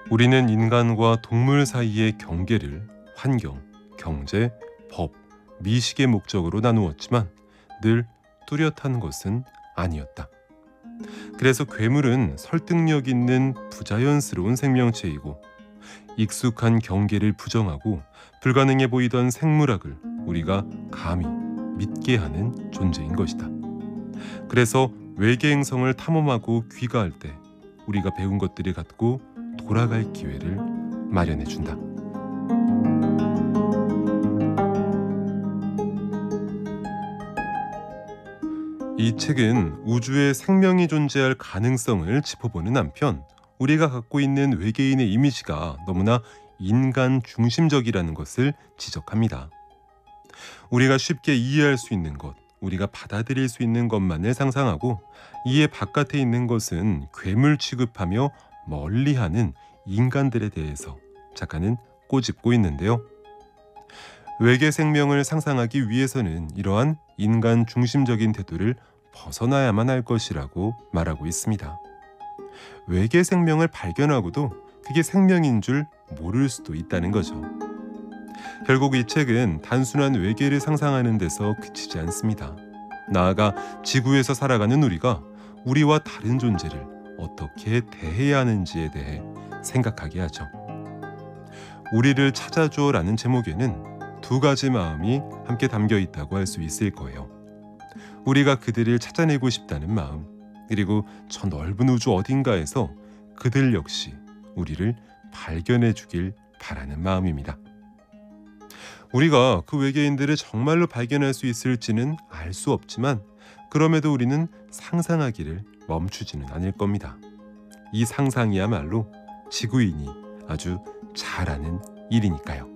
우리는 인간과 동물 사이의 경계를 환경, 경제, 법, 미식의 목적으로 나누었지만 늘 뚜렷한 것은 아니었다. 그래서 괴물은 설득력 있는 부자연스러운 생명체이고 익숙한 경계를 부정하고 불가능해 보이던 생물학을 우리가 감히 믿게 하는 존재인 것이다. 그래서 외계 행성을 탐험하고 귀가할 때 우리가 배운 것들이 갖고 돌아갈 기회를 마련해 준다. 이 책은 우주에 생명이 존재할 가능성을 짚어보는 한편 우리가 갖고 있는 외계인의 이미지가 너무나 인간 중심적이라는 것을 지적합니다. 우리가 쉽게 이해할 수 있는 것, 우리가 받아들일 수 있는 것만을 상상하고 이해 바깥에 있는 것은 괴물 취급하며 멀리하는 인간들에 대해서 작가는 꼬집고 있는데요. 외계 생명을 상상하기 위해서는 이러한 인간 중심적인 태도를 벗어나야만 할 것이라고 말하고 있습니다. 외계 생명을 발견하고도 그게 생명인 줄 모를 수도 있다는 거죠. 결국 이 책은 단순한 외계를 상상하는 데서 그치지 않습니다. 나아가 지구에서 살아가는 우리가 우리와 다른 존재를 어떻게 대해야 하는지에 대해 생각하게 하죠. 우리를 찾아줘라는 제목에는 두 가지 마음이 함께 담겨 있다고 할 수 있을 거예요. 우리가 그들을 찾아내고 싶다는 마음, 그리고 저 넓은 우주 어딘가에서 그들 역시 우리를 발견해 주길 바라는 마음입니다. 우리가 그 외계인들을 정말로 발견할 수 있을지는 알 수 없지만 그럼에도 우리는 상상하기를 멈추지는 않을 겁니다. 이 상상이야말로 지구인이 아주 잘하는 일이니까요.